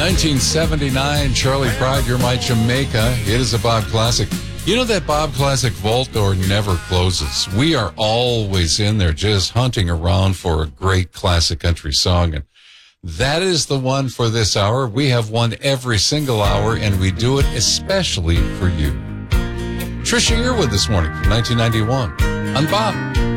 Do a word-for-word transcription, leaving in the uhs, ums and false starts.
nineteen seventy-nine, Charlie Pride, You're My Jamaica. It is a Bob Classic. You know that Bob Classic vault door never closes. We are always in there just hunting around for a great classic country song. And that is the one for this hour. We have one every single hour, and we do it especially for you. Trisha Yearwood this morning from nineteen ninety-one on Bob.